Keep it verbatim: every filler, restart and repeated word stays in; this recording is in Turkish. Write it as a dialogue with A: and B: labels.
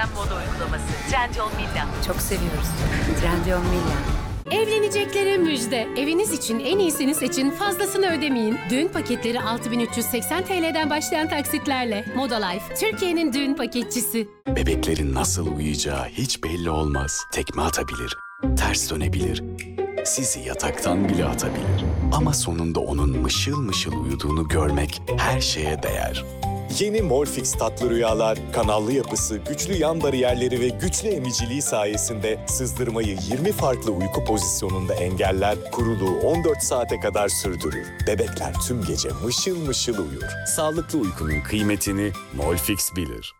A: moda uygulaması. Trendyol Villa.
B: Çok seviyoruz. Trendyol Villa.
C: Evleneceklere müjde. Eviniz için en iyisini seçin, fazlasını ödemeyin. Düğün paketleri altı bin üç yüz seksen T L'den başlayan taksitlerle. Moda Life, Türkiye'nin düğün paketçisi.
D: Bebeklerin nasıl uyuyacağı hiç belli olmaz. Tekme atabilir, ters dönebilir, sizi yataktan bile atabilir. Ama sonunda onun mışıl mışıl uyuduğunu görmek her şeye değer.
E: Yeni Molfix tatlı rüyalar, kanallı yapısı, güçlü yan bariyerleri ve güçlü emiciliği sayesinde sızdırmayı yirmi farklı uyku pozisyonunda engeller, kuruluğu on dört saate kadar sürdürür. Bebekler tüm gece mışıl mışıl uyur.
D: Sağlıklı uykunun kıymetini Molfix bilir.